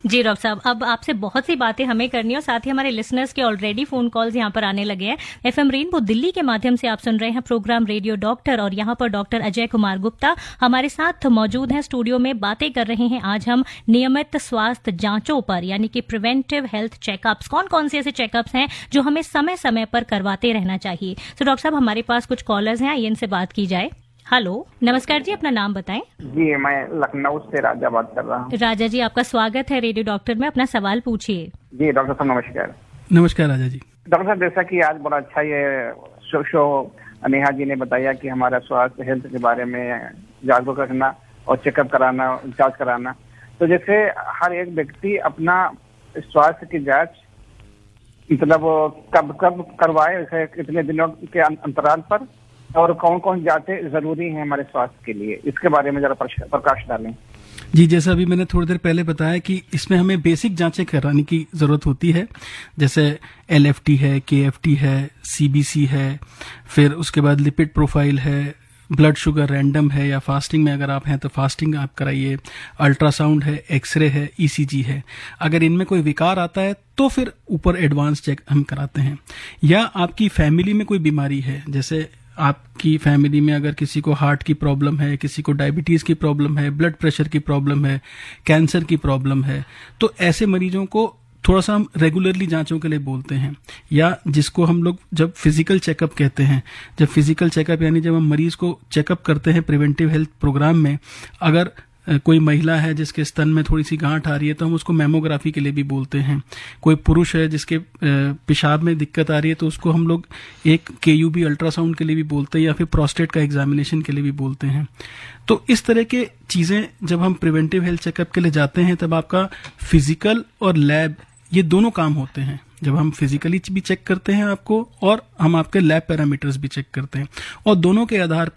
जी doctor साहब, अब आपसे बहुत सी बातें हमें करनी है और साथ ही हमारे लिसनर्स के ऑलरेडी फोन कॉल्स यहाँ पर आने लगे हैं। एफएम रेनबो दिल्ली के माध्यम से आप सुन रहे हैं प्रोग्राम रेडियो डॉक्टर और यहाँ पर डॉक्टर अजय कुमार गुप्ता हमारे साथ मौजूद हैं स्टूडियो में। बातें कर रहे हैं आज हम नियमित स्वास्थ्य जांचों पर, यानी कि प्रिवेंटिव हेल्थ चेकअप्स। कौन कौन से ऐसे चेकअप्स हैं जो हमें समय समय पर करवाते रहना चाहिए। तो डॉक्टर साहब, हमारे पास कुछ कॉलर्स हैं, आइए इनसे बात की जाए। हेलो, नमस्कार जी, अपना नाम बताएं। जी, मैं लखनऊ से राजा बात कर रहा हूँ। राजा जी, आपका स्वागत है रेडियो डॉक्टर में, अपना सवाल पूछिए। जी डॉक्टर साहब नमस्कार। नमस्कार राजा जी। डॉक्टर साहब, जैसा कि आज बड़ा अच्छा ये शो नेहा जी ने बताया कि हमारा स्वास्थ्य हेल्थ के बारे में जागरूक रखना और चेकअप कराना, जांच कराना। तो जैसे हर एक व्यक्ति अपना स्वास्थ्य की जांच मतलब कब कब करवाए, जैसे कितने दिनों के अंतराल पर, और कौन कौन जांचें जरूरी हैं हमारे स्वास्थ्य के लिए, इसके बारे में जरा प्रकाश डालें। जी, जैसा अभी मैंने थोड़ी देर पहले बताया कि इसमें हमें बेसिक जांचें कराने की जरूरत होती है, जैसे LFT है, KFT है, CBC है, फिर उसके बाद लिपिड प्रोफाइल है, ब्लड शुगर रैंडम है या फास्टिंग में अगर आप हैं तो फास्टिंग आप कराइए, अल्ट्रासाउंड है, एक्सरे है, ECG है। अगर इनमें कोई विकार आता है तो फिर ऊपर एडवांस चेक हम कराते हैं। या आपकी फैमिली में कोई बीमारी है, जैसे आपकी फैमिली में अगर किसी को हार्ट की प्रॉब्लम है, किसी को डायबिटीज की प्रॉब्लम है, ब्लड प्रेशर की प्रॉब्लम है, कैंसर की प्रॉब्लम है, तो ऐसे मरीजों को थोड़ा सा हम रेगुलरली जांचों के लिए बोलते हैं। या जिसको हम लोग जब फिजिकल चेकअप कहते हैं, जब फिजिकल चेकअप यानी जब हम मरीज को चेकअप करते हैं प्रिवेंटिव हेल्थ प्रोग्राम में, अगर कोई महिला है जिसके स्तन में थोड़ी सी गांठ आ रही है तो हम उसको मैमोग्राफी के लिए भी बोलते हैं। कोई पुरुष है जिसके पेशाब में दिक्कत आ रही है तो उसको हम लोग एक KUB अल्ट्रासाउंड के लिए भी बोलते हैं, या फिर प्रोस्टेट का एग्जामिनेशन के लिए भी बोलते हैं। तो इस तरह के चीजें जब हम प्रिवेंटिव हेल्थ चेकअप के लिए जाते हैं तब आपका फिजिकल और लैब ये दोनों काम होते हैं। जब हम फिजिकली भी चेक करते हैं आपको और हम आपके लैब पैरामीटर्स भी चेक करते हैं, और दोनों के आधार